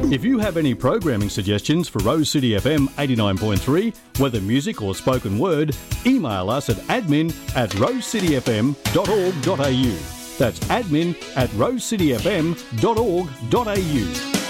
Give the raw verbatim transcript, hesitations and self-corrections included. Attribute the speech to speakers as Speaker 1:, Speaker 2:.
Speaker 1: If you have any programming suggestions for Rose City F M eighty-nine point three, whether music or spoken word, email us at admin at rosecityfm.org.au. That's admin at rosecityfm.org.au.